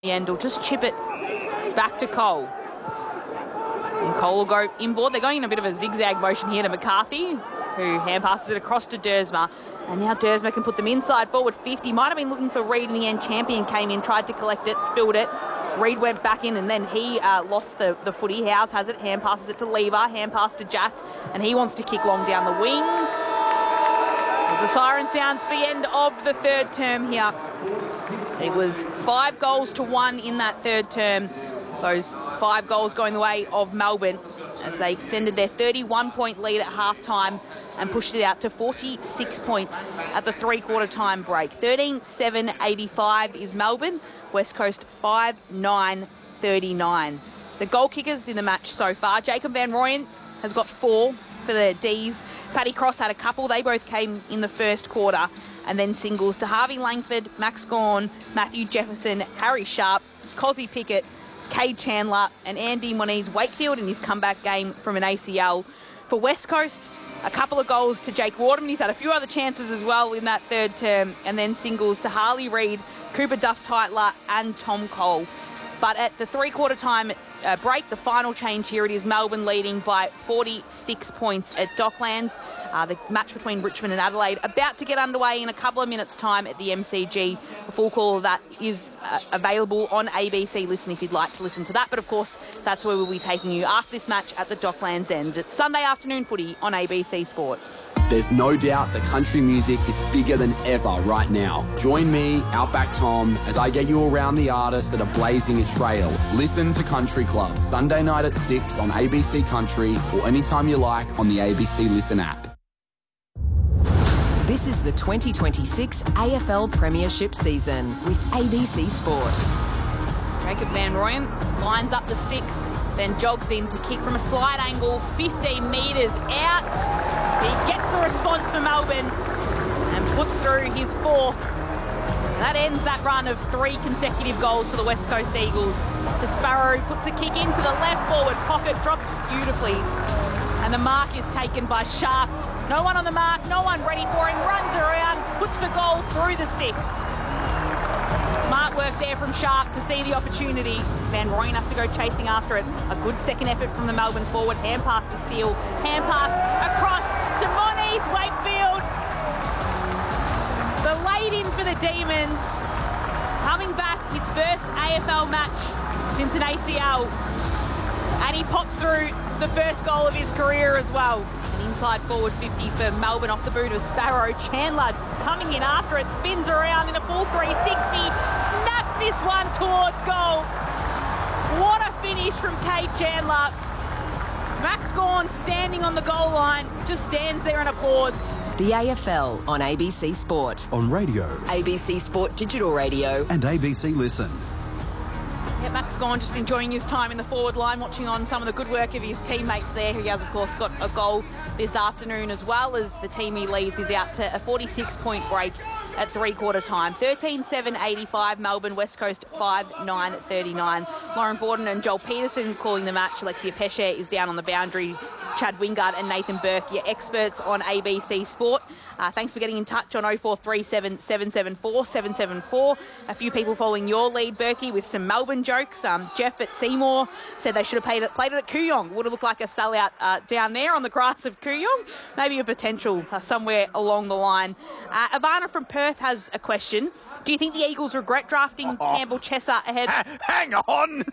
the end will just chip it back to Cole. And Cole will go inboard. They're going in a bit of a zigzag motion here to McCarthy, who hand passes it across to Dersma. And now Dersma can put them inside forward 50. Might have been looking for Reid in the end. Champion came in, tried to collect it, spilled it. Reid went back in and then he lost the footy. Howes has it, hand passes it to Lever, hand pass to Jack, and he wants to kick long down the wing. As the siren sounds for the end of the third term here. It was 5-1 in that third term. Those 5 goals going the way of Melbourne as they extended their 31-point lead at halftime and pushed it out to 46 points at the three-quarter time break. 13-7-85 is Melbourne. West Coast 5-9-39. The goal kickers in the match so far. Jacob Van Rooyen has got 4 for the D's. Paddy Cross had a couple. They both came in the first quarter. And then singles to Harvey Langford, Max Gawn, Matthew Jefferson, Harry Sharp, Cozzy Pickett, Cade Chandler and Andy Moniz-Wakefield in his comeback game from an ACL. For West Coast, a couple of goals to Jake Waterman. He's had a few other chances as well in that third term. And then singles to Harley Reid, Cooper Duff-Tytler and Tom Cole. But at the three-quarter time break, the final change here, it is Melbourne leading by 46 points at Docklands. The match between Richmond and Adelaide about to get underway in a couple of minutes' time at the MCG. A full call of that is available on ABC Listen if you'd like to listen to that. But, of course, that's where we'll be taking you after this match at the Docklands end. It's Sunday afternoon footy on ABC Sport. There's no doubt that country music is bigger than ever right now. Join me, Outback Tom, as I get you around the artists that are blazing a trail. Listen to Country Club, Sunday night at 6 on ABC Country or anytime you like on the ABC Listen app. This is the 2026 AFL Premiership season with ABC Sport. Jacob Van Rooyen lines up the sticks, then jogs in to kick from a slide angle, 15 metres out. He gets the response for Melbourne and puts through his 4th. That ends that run of 3 consecutive goals for the West Coast Eagles. To Sparrow, puts the kick into the left forward pocket, drops beautifully. And the mark is taken by Sharp. No one on the mark, no one ready for him, runs around, puts the goal through the sticks. Smart work there from Sharp to see the opportunity. Van Rooyen has to go chasing after it. A good second effort from the Melbourne forward. Hand pass to Steele. Hand pass across to Moniz-Wakefield. The laid in for the Demons. Coming back, his first AFL match since an ACL. And he pops through the first goal of his career as well. An inside forward 50 for Melbourne off the boot of Sparrow. Chandler coming in after it, spins around in a full 360, snaps this one towards goal. What a finish from Cade Chandler. Max Gawn standing on the goal line, just stands there and applauds. The AFL on ABC Sport. On radio. ABC Sport Digital Radio. And ABC Listen. Yeah, Max Gawn just enjoying his time in the forward line, watching on some of the good work of his teammates there. He has, of course, got a goal this afternoon as well, as the team he leads is out to a 46-point break at three-quarter time. 13-7-85, Melbourne, West Coast 5-9-39. Lauren Borden and Joel Peterson calling the match. Alexia Pesce is down on the boundary. Chad Wingard and Nathan Burke, your experts on ABC Sport. Thanks for getting in touch on 0437 774 774. A few people following your lead, Berkey, with some Melbourne jokes. Jeff at Seymour said they should have played it at Kooyong. Would have looked like a sellout down there on the grass of Kooyong. Maybe a potential somewhere along the line. Ivana from Perth has a question. Do you think the Eagles regret drafting Campbell Chesser ahead? Hang on.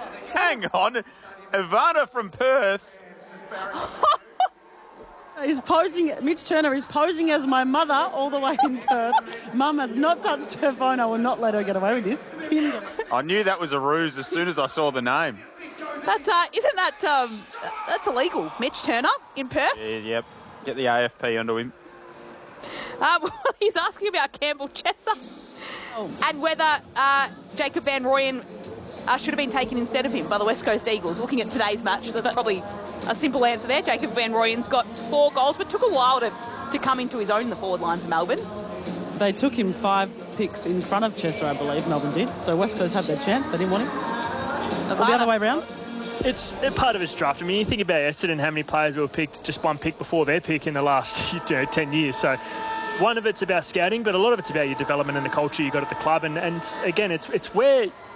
Ivana from Perth. He's posing, Mitch Turner is posing as my mother all the way in Perth. Mum has not touched her phone. I will not let her get away with this. I knew that was a ruse as soon as I saw the name. But isn't that, that's illegal, Mitch Turner in Perth? Yeah, yep. Get the AFP onto him. Well, he's asking about Campbell Chesser and whether Jacob Van Rooyen should have been taken instead of him by the West Coast Eagles. Looking at today's match, that's probably a simple answer there. Jacob Van Rooyen's got 4 goals, but took a while to come into his own in the forward line for Melbourne. They took him 5 picks in front of Chesser, I believe, Melbourne did. So West Coast had their chance. They didn't want him. Or the other way around. It's a part of his draft. I mean, you think about Essendon, how many players were picked, just 1 pick before their pick in the last 10 years. So one of it's about scouting, but a lot of it's about your development and the culture you got at the club. And again, it's where